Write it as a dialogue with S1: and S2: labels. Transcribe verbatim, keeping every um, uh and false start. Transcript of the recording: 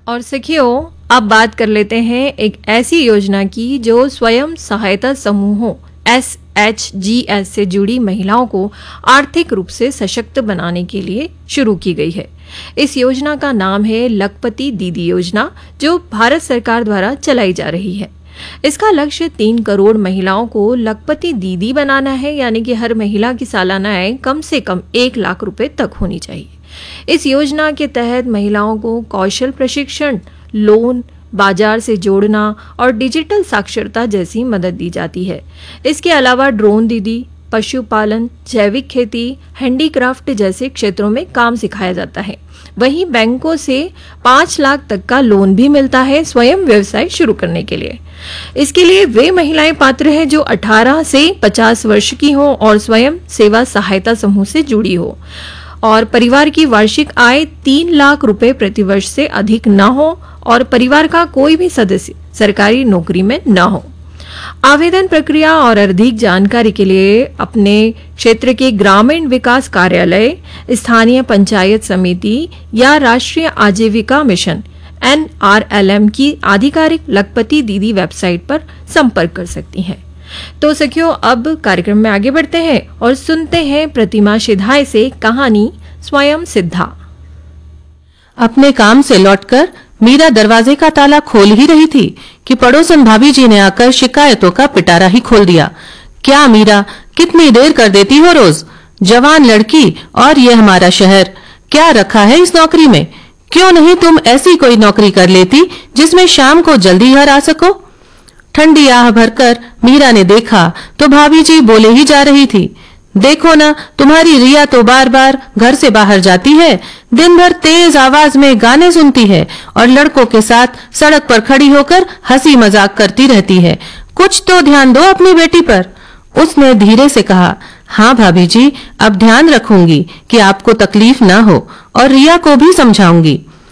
S1: और सखियों, अब बात कर लेते हैं एक ऐसी योजना की जो स्वयं सहायता समूहों एस एच जी एस से जुड़ी महिलाओं को आर्थिक रूप से सशक्त बनाने के लिए शुरू की गई है। इस योजना का नाम है लखपति दीदी योजना, जो भारत सरकार द्वारा चलाई जा रही है। इसका लक्ष्य तीन करोड़ महिलाओं को लखपति दीदी बनाना है, यानी कि हर महिला की सालाना आय कम से कम एक लाख रुपए तक होनी चाहिए। इस योजना के तहत महिलाओं को कौशल प्रशिक्षण, लोन, बाजार से जोड़ना और डिजिटल साक्षरता जैसी मदद दी जाती है। इसके अलावा ड्रोन दीदी, पशुपालन, जैविक खेती, हैंडीक्राफ्ट जैसे क्षेत्रों में काम सिखाया जाता है। वहीं बैंकों से पाँच लाख तक का लोन भी मिलता है स्वयं व्यवसाय शुरू करने के लिए। इसके लिए वे महिलाएं पात्र हैं जो अठारह से पचास वर्ष की हो और स्वयं सेवा सहायता समूह से जुड़ी हो और परिवार की वार्षिक आय तीन लाख रुपए प्रति वर्ष से अधिक न हो और परिवार का कोई भी सदस्य सरकारी नौकरी में न हो। आवेदन प्रक्रिया और अधिक जानकारी के लिए अपने क्षेत्र के ग्रामीण विकास कार्यालय, स्थानीय पंचायत समिति या राष्ट्रीय आजीविका mission N R L M की आधिकारिक लखपति दीदी वेबसाइट पर संपर्क कर सकती हैं। तो सखियों, अब कार्यक्रम में आगे बढ़ते हैं और सुनते हैं प्रतिमा शिधाय से कहानी स्वयं सिद्धा।
S2: अपने काम से लौटकर मीरा दरवाजे का ताला खोल ही रही थी कि पड़ोसन भाभी जी ने आकर शिकायतों का पिटारा ही खोल दिया। क्या मीरा, कितनी देर कर देती हो रोज? जवान लड़की और ये हमारा शहर, क्या रखा है इस नौकरी में? क्यों नहीं तुम ऐसी कोई नौकरी कर लेती जिसमें शाम को जल्दी घर आ सको? ठंडी आह भरकर मीरा ने देखा तो भाभी जी बोले ही जा रही थी। देखो ना, तुम्हारी रिया तो बार बार घर से बाहर जाती है, दिन भर तेज आवाज में गाने सुनती है और लड़कों के साथ सड़क पर खड़ी होकर हंसी मजाक करती रहती है। कुछ तो ध्यान दो अपनी बेटी पर। उसने धीरे से कहा, हाँ भाभी जी, अब ध्यान रखूंगी कि आपको तकलीफ ना हो और रिया को भी समझाऊंगी।